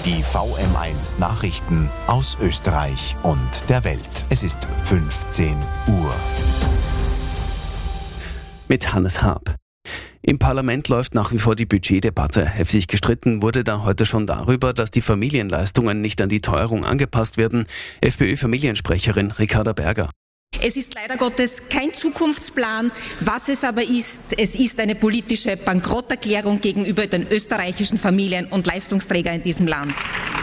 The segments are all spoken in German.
Die VM1 Nachrichten aus Österreich und der Welt. Es ist 15 Uhr. Mit Hannes Haab. Im Parlament läuft nach wie vor die Budgetdebatte. Heftig gestritten wurde da heute schon darüber, dass die Familienleistungen nicht an die Teuerung angepasst werden. FPÖ-Familiensprecherin Ricarda Berger. Es ist leider Gottes kein Zukunftsplan. Was es aber ist, es ist eine politische Bankrotterklärung gegenüber den österreichischen Familien und Leistungsträgern in diesem Land.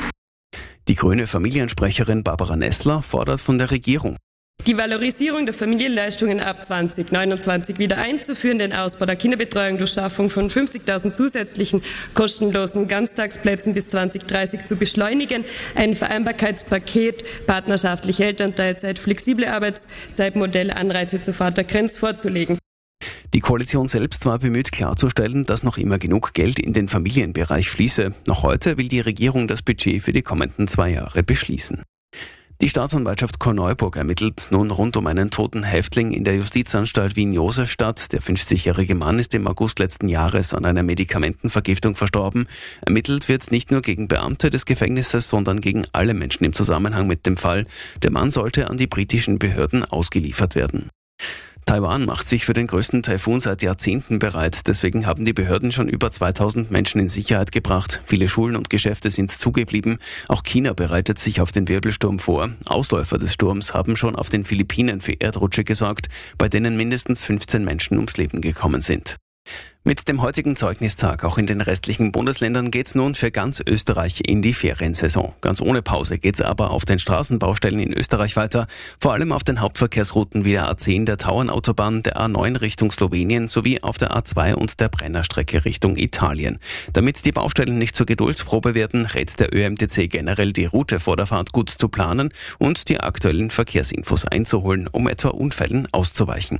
Die grüne Familiensprecherin Barbara Nessler fordert von der Regierung, die Valorisierung der Familienleistungen ab 2029 wieder einzuführen, den Ausbau der Kinderbetreuung durch Schaffung von 50.000 zusätzlichen kostenlosen Ganztagsplätzen bis 2030 zu beschleunigen, ein Vereinbarkeitspaket, partnerschaftliche Elternteilzeit, flexible Arbeitszeitmodelle, Anreize zur Vatergrenz vorzulegen. Die Koalition selbst war bemüht klarzustellen, dass noch immer genug Geld in den Familienbereich fließe. Noch heute will die Regierung das Budget für die kommenden 2 Jahre beschließen. Die Staatsanwaltschaft Korneuburg ermittelt nun rund um einen toten Häftling in der Justizanstalt Wien-Josefstadt. Der 50-jährige Mann ist im August letzten Jahres an einer Medikamentenvergiftung verstorben. Ermittelt wird nicht nur gegen Beamte des Gefängnisses, sondern gegen alle Menschen im Zusammenhang mit dem Fall. Der Mann sollte an die britischen Behörden ausgeliefert werden. Taiwan macht sich für den größten Taifun seit Jahrzehnten bereit. Deswegen haben die Behörden schon über 2000 Menschen in Sicherheit gebracht. Viele Schulen und Geschäfte sind zugeblieben. Auch China bereitet sich auf den Wirbelsturm vor. Ausläufer des Sturms haben schon auf den Philippinen für Erdrutsche gesorgt, bei denen mindestens 15 Menschen ums Leben gekommen sind. Mit dem heutigen Zeugnistag auch in den restlichen Bundesländern geht's nun für ganz Österreich in die Feriensaison. Ganz ohne Pause geht's aber auf den Straßenbaustellen in Österreich weiter, vor allem auf den Hauptverkehrsrouten wie der A10, der Tauernautobahn, der A9 Richtung Slowenien sowie auf der A2 und der Brennerstrecke Richtung Italien. Damit die Baustellen nicht zur Geduldsprobe werden, rät der ÖMTC generell, die Route vor der Fahrt gut zu planen und die aktuellen Verkehrsinfos einzuholen, um etwa Unfällen auszuweichen.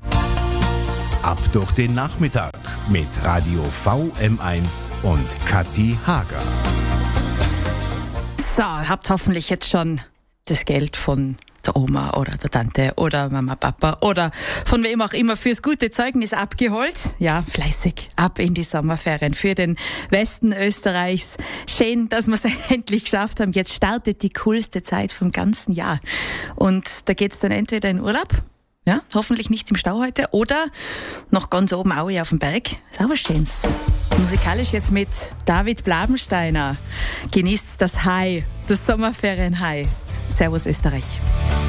Ab durch den Nachmittag mit Radio VM1 und Kathi Hager. So, habt hoffentlich jetzt schon das Geld von der Oma oder der Tante oder Mama, Papa oder von wem auch immer fürs gute Zeugnis abgeholt. Ja, fleißig ab in die Sommerferien für den Westen Österreichs. Schön, dass wir es endlich geschafft haben. Jetzt startet die coolste Zeit vom ganzen Jahr. Und da geht's dann entweder in Urlaub, ja, hoffentlich nicht im Stau heute, oder noch ganz oben Aue auf dem Berg. Ist auch was Schönes. Musikalisch jetzt mit David Blabensteiner. Genießt das High, das Sommerferien-High. Servus Österreich.